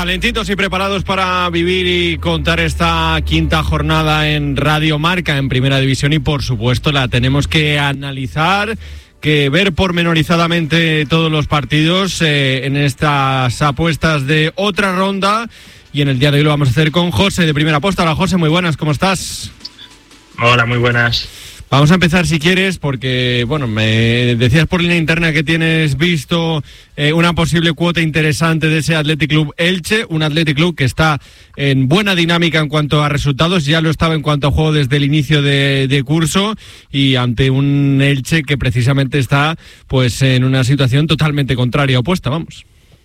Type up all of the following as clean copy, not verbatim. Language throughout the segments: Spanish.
Calentitos y preparados para vivir y contar esta quinta jornada en Radio Marca en Primera División, y por supuesto la tenemos que analizar, que ver pormenorizadamente todos los partidos en estas apuestas de otra ronda, y en el día de hoy lo vamos a hacer con José de Primera Apuesta. Hola José, muy buenas, ¿cómo estás? Hola, muy buenas. Vamos a empezar, si quieres, porque, bueno, me decías por línea interna que tienes visto una posible cuota interesante de ese Athletic Club Elche, un Athletic Club que está en buena dinámica en cuanto a resultados, ya lo estaba en cuanto a juego desde el inicio de curso, y ante un Elche que precisamente está pues en una situación totalmente contraria, opuesta, vamos.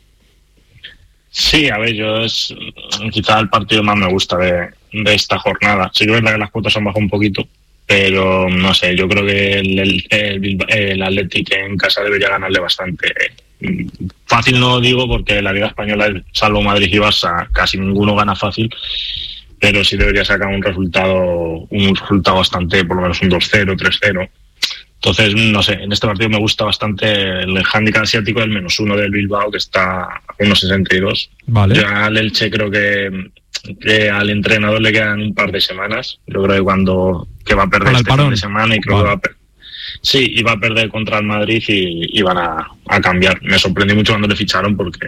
Sí, a ver, es quizá el partido más me gusta de esta jornada. Sí que es verdad que las cuotas han bajado un poquito, pero no sé, yo creo que el Athletic en casa debería ganarle bastante. Fácil no lo digo, porque la Liga Española, salvo Madrid y Barça, casi ninguno gana fácil, pero sí debería sacar un resultado bastante, por lo menos un 2-0, 3-0. Entonces, no sé, en este partido me gusta bastante el handicap asiático del -1 del Bilbao, que está a 1,62. Vale. Ya al Elche creo que al entrenador le quedan un par de semanas. Yo creo que va a perder este fin de semana, y creo que va a perder contra el Madrid y van a cambiar. Me sorprendió mucho cuando le ficharon, porque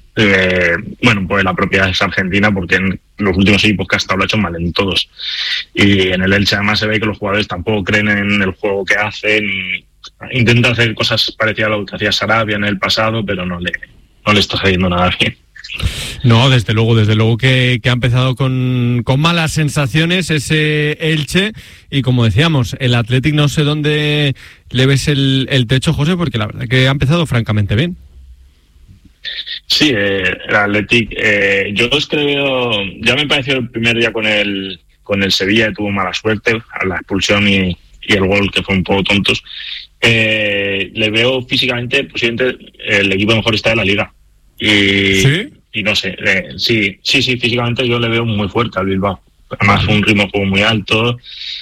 pues la propiedad es argentina, porque en los últimos equipos que ha estado lo ha hecho mal en todos. Y en el Elche además se ve que los jugadores tampoco creen en el juego que hacen. Intentan hacer cosas parecidas a lo que hacía Sarabia en el pasado, pero no le está saliendo nada bien. No, desde luego que ha empezado con malas sensaciones ese Elche, y como decíamos, el Athletic no sé dónde le ves el techo, José, porque la verdad que ha empezado francamente bien. Sí, el Athletic, yo es que veo, ya me pareció el primer día con el Sevilla, que tuvo mala suerte a la expulsión y el gol, que fue un poco tontos. Le veo físicamente, posiblemente el equipo mejor está de la Liga. ¿Sí? Y no sé, sí, físicamente yo le veo muy fuerte al Bilbao. Además, un ritmo de juego muy alto,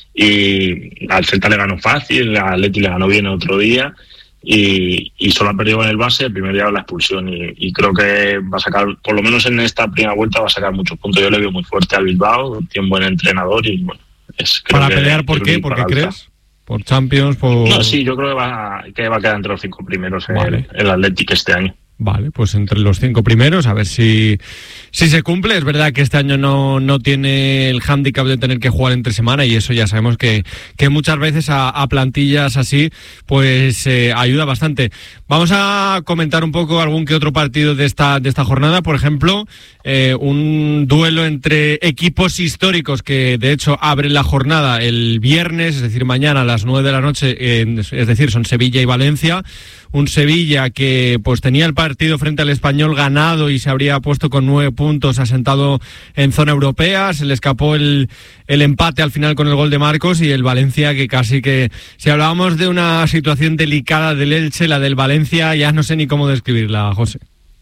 y al Celta le ganó fácil, al Atleti le ganó bien el otro día, y solo ha perdido con el base el primer día de la expulsión, y creo que va a sacar, por lo menos en esta primera vuelta, va a sacar muchos puntos. Yo le veo muy fuerte al Bilbao, tiene un buen entrenador, y bueno, para pelear, ¿por qué? ¿Por qué crees? ¿Por Champions? No, sí, yo creo que va a quedar entre los 5 primeros el Athletic este año. Vale, pues entre los 5 primeros, a ver si se cumple. Es verdad que este año no tiene el hándicap de tener que jugar entre semana, y eso ya sabemos que muchas veces a plantillas así pues ayuda bastante. Vamos a comentar un poco algún que otro partido de esta jornada. Por ejemplo, un duelo entre equipos históricos que de hecho abren la jornada el viernes, es decir, mañana a las 9 de la noche, es decir, son Sevilla y Valencia. Un Sevilla que pues tenía el partido frente al Español ganado y se habría puesto con 9 puntos, asentado en zona europea. Se le escapó el empate al final con el gol de Marcos, y el Valencia que casi que, si hablábamos de una situación delicada del Elche, la del Valencia ya no sé ni cómo describirla, José.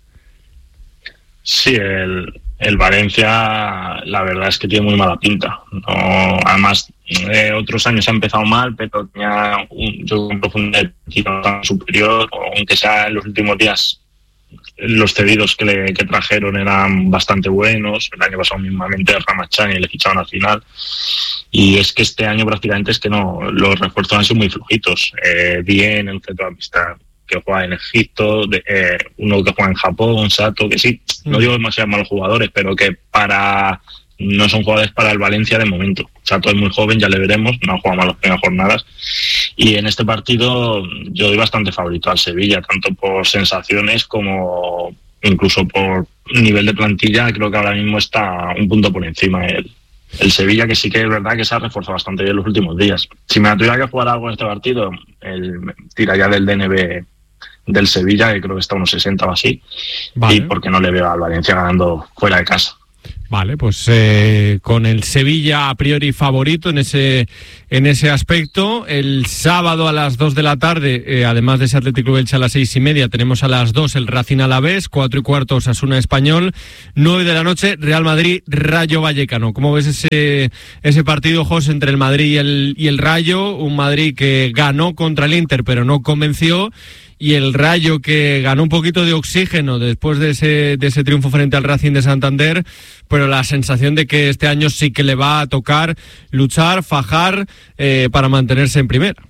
Sí, el Valencia, la verdad es que tiene muy mala pinta. No, además, otros años ha empezado mal, pero tenía un profundidad de tiro tan superior, aunque sea en los últimos días. Los cedidos que trajeron eran bastante buenos. El año pasado mismamente Ramachani le ficharon al final, y es que este año prácticamente es que no, los refuerzos han sido muy flojitos. Bien, el centro de la pista que juega en Egipto, uno que juega en Japón, Sato, que sí, no digo demasiado malos jugadores, pero que no son jugadores para el Valencia de momento. Sato es muy joven, ya le veremos, no ha jugado mal las primeras jornadas, y en este partido yo doy bastante favorito al Sevilla, tanto por sensaciones como incluso por nivel de plantilla. Creo que ahora mismo está un punto por encima el Sevilla, que sí que es verdad que se ha reforzado bastante bien en los últimos días. Si me tuviera que jugar algo en este partido, tiraría del DNB del Sevilla, que creo que está a unos 60 o así, vale. Y porque no le veo al Valencia ganando fuera de casa. Vale, pues con el Sevilla a priori favorito en ese aspecto. El sábado a las 2 de la tarde, además de ese Athletic Club Elche a las 6:30, tenemos a las 2 el Racing Alavés, 4:15 Osasuna Español, 9 de la noche Real Madrid Rayo Vallecano. ¿Cómo ves ese partido, José, entre el Madrid y el Rayo? Un Madrid que ganó contra el Inter pero no convenció, y el Rayo, que ganó un poquito de oxígeno después de ese triunfo frente al Racing de Santander, pero la sensación de que este año sí que le va a tocar luchar, fajar para mantenerse en primera.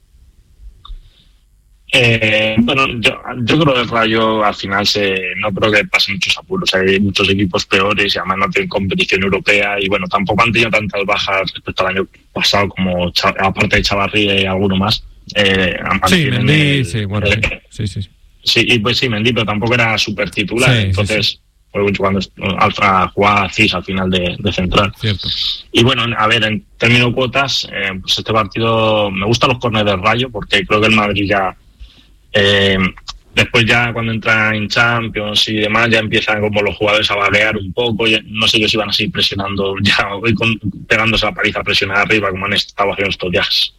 Bueno, yo creo que el Rayo al final no creo que pase muchos apuros. Hay muchos equipos peores y además no tienen competición europea y bueno, tampoco han tenido tantas bajas respecto al año pasado como aparte de Chavarri y alguno más. Sí, Mendy, sí, bueno, sí. Sí, y pues sí, Mendy, pero tampoco era súper titular, sí, entonces sí. Cuando jugaba Cis al final de central. Cierto. Y bueno, a ver, en términos de cuotas, pues este partido me gustan los córneres del Rayo porque creo que el Madrid ya después ya cuando entra en Champions y demás ya empiezan como los jugadores a vaguear un poco, no sé si van a seguir presionando ya hoy pegándose la paliza a presionar arriba como han estado haciendo estos días,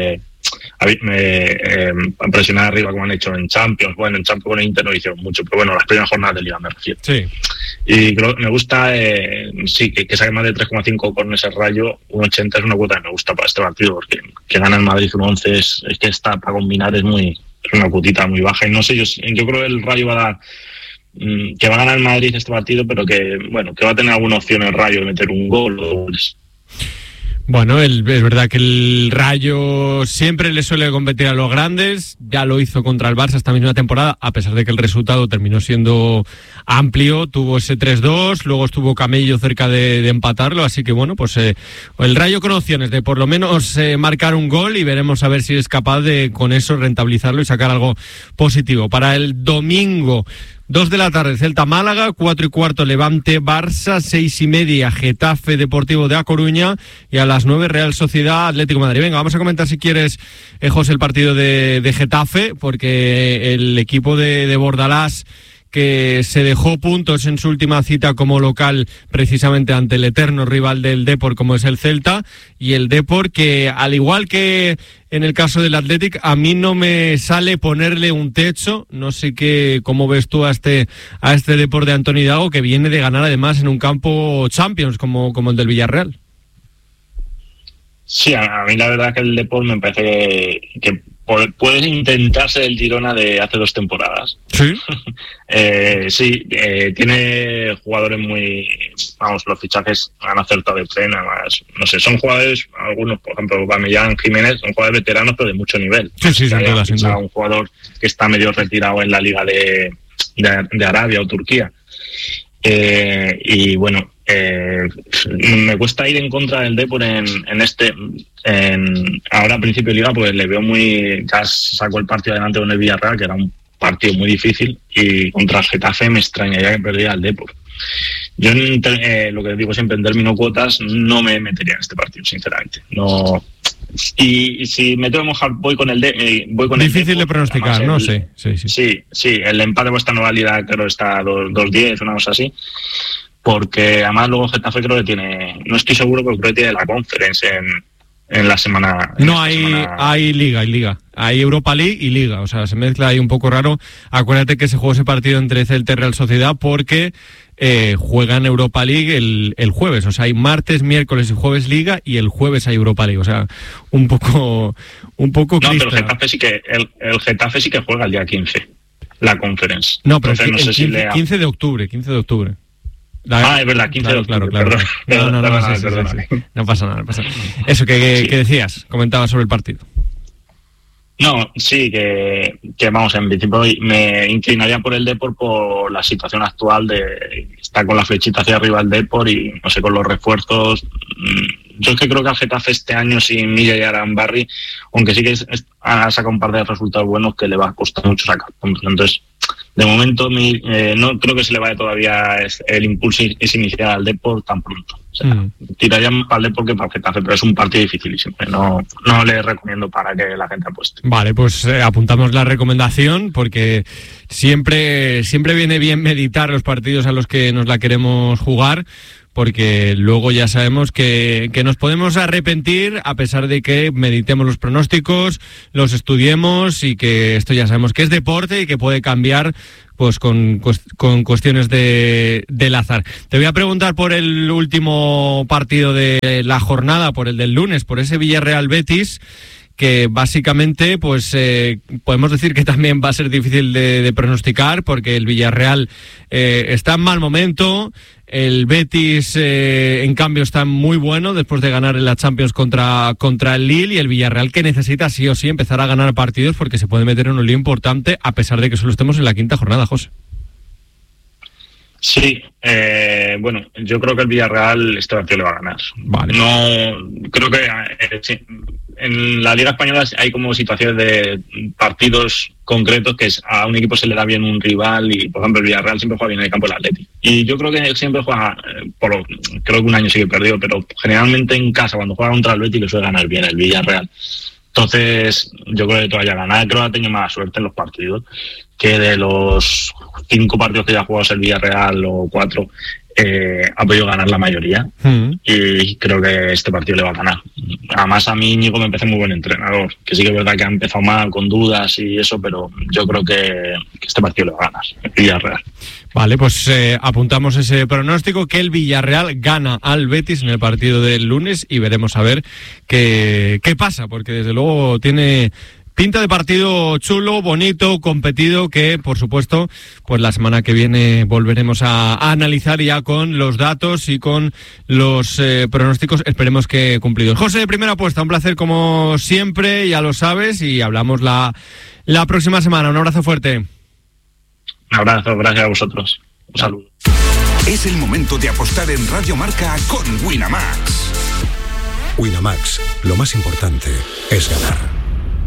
presionar arriba como han hecho en Champions. Bueno, en Champions con el Inter no hicieron mucho, pero bueno, las primeras jornadas de Liga me refiero. Sí. Y creo me gusta que saque más de 3,5 corners el Rayo. 1,80 es una cuota que me gusta para este partido porque que gana el Madrid 1,11 es que está para combinar es una cutita muy baja y no sé, yo creo que el Rayo va a dar que va a ganar el Madrid este partido, pero que va a tener alguna opción el Rayo de meter un gol o goles. Bueno, es verdad que el Rayo siempre le suele competir a los grandes, ya lo hizo contra el Barça esta misma temporada, a pesar de que el resultado terminó siendo amplio, tuvo ese 3-2, luego estuvo Camello cerca de empatarlo, así que bueno, pues el Rayo con opciones de por lo menos marcar un gol y veremos a ver si es capaz de con eso rentabilizarlo y sacar algo positivo. Para el domingo, 2 de la tarde, Celta-Málaga, 4:15 Levante-Barça, 6:30 Getafe Deportivo de A Coruña y a las 9 Real Sociedad Atlético de Madrid. Venga, vamos a comentar si quieres, José, el partido de Getafe, porque el equipo de Bordalás, que se dejó puntos en su última cita como local precisamente ante el eterno rival del Depor como es el Celta, y el Depor que al igual que en el caso del Athletic a mí no me sale ponerle un techo, no sé cómo ves tú a este Depor de Antoni Dago, que viene de ganar además en un campo Champions como el del Villarreal. Sí, a mí la verdad que el Depor me parece que puede intentarse el Girona de hace 2 temporadas. Sí. Sí, tiene jugadores los fichajes han acertado de pleno, además, no sé, son jugadores, algunos, por ejemplo, Aubameyang, Jiménez, son jugadores veteranos pero de mucho nivel. Sí, sin duda. Un jugador que está medio retirado en la liga de Arabia o Turquía. Y bueno, me cuesta ir en contra del Depor ahora a principio de liga, pues le veo ya sacó el partido adelante con el Villarreal, que era un partido muy difícil, y contra el Getafe me extrañaría que perdiera el Depor. Yo lo que digo siempre, en términos cuotas, no me metería en este partido, sinceramente. No. Y si me tengo que mojar, voy con el difícil de pronosticar, ¿no? Sí. Sí, el empate de esta nueva liga creo que está a 2-10, una cosa así, porque además luego Getafe creo que tiene, no estoy seguro, pero creo que tiene la Conference en la semana. Hay liga, hay Europa League y liga, o sea, se mezcla ahí un poco raro. Acuérdate que se jugó ese partido entre Celta y Real Sociedad porque juegan Europa League el jueves, o sea, hay martes, miércoles y jueves liga y el jueves hay Europa League, o sea, un poco no, pero el Getafe sí que juega el día 15 la Conference. No, pero entonces, 15 de octubre. Es verdad, 15 de octubre. Claro. No pasa nada. Eso que decías, comentabas sobre el partido. No, sí, que vamos, en principio me inclinaría por el Depor por la situación actual de estar con la flechita hacia arriba el Depor y no sé, con los refuerzos. Yo es que creo que al Getafe este año sin Milla y Arambarri, aunque sí que ha sacado un par de resultados buenos, que le va a costar mucho sacar puntos. Entonces, de momento no creo que se le vaya todavía el impulso inicial al Depor tan pronto. O sea, tiraría más para el Depor que para el Getafe, pero es un partido dificilísimo. No le recomiendo para que la gente apueste. Vale, pues apuntamos la recomendación porque siempre viene bien meditar los partidos a los que nos la queremos jugar, porque luego ya sabemos que nos podemos arrepentir a pesar de que meditemos los pronósticos, los estudiemos y que esto ya sabemos que es deporte y que puede cambiar pues con cuestiones del azar. Te voy a preguntar por el último partido de la jornada, por el del lunes, por ese Villarreal Betis, que básicamente pues podemos decir que también va a ser difícil de pronosticar, porque el Villarreal está en mal momento. El Betis, en cambio, está muy bueno después de ganar en la Champions contra el Lille, y el Villarreal, que necesita sí o sí empezar a ganar partidos porque se puede meter en un lío importante, a pesar de que solo estemos en la quinta jornada, José. Sí, bueno, yo creo que el Villarreal este partido le va a ganar. Vale. No, creo que sí, en la Liga Española hay como situaciones de partidos concretos que a un equipo se le da bien un rival, y por ejemplo el Villarreal siempre juega bien en el campo del Atleti. Y yo creo que siempre juega, creo que un año sí que perdió, pero generalmente en casa cuando juega contra el Betis le suele ganar bien el Villarreal. Entonces, yo creo que todavía ganar. Creo que ha tenido mala suerte en los partidos, que de los 5 partidos que ya ha jugado el Villarreal, o 4, ha podido ganar la mayoría. Y creo que este partido le va a ganar. Además, a mí Íñigo me parece muy buen entrenador, que sí que es verdad que ha empezado mal, con dudas y eso, pero yo creo que este partido le va a ganar el Villarreal. Vale, pues apuntamos ese pronóstico, que el Villarreal gana al Betis en el partido del lunes, y veremos a ver qué pasa, porque desde luego tiene pinta de partido chulo, bonito, competido, que por supuesto pues la semana que viene volveremos a analizar ya con los datos y con los pronósticos, esperemos que cumplidos. José, primera apuesta, un placer como siempre, ya lo sabes, y hablamos la próxima semana. Un abrazo fuerte. Un abrazo, gracias a vosotros. Un saludo. Es el momento de apostar en Radio Marca con Winamax. Winamax, lo más importante es ganar.